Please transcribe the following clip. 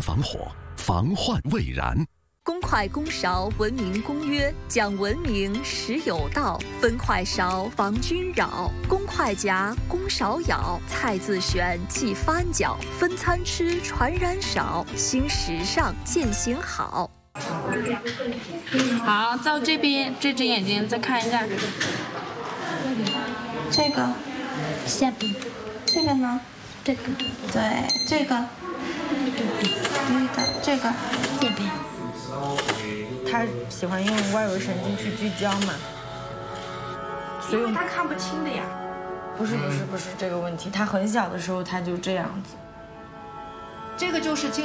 防火，防患未然。 公筷公勺文明公约，讲文明实有道，分筷勺防君扰，公筷夹公勺舀，菜自选忌翻搅，分餐吃传染少，新时尚践行好。 好，到这边这只眼睛再看一下， 这个下边， 这个呢？ 这个对，这个这个这边。 他喜欢用外围神经去聚焦嘛，所以他看不清的呀。 不是这个问题，他很小的时候他就这样子， 这个就是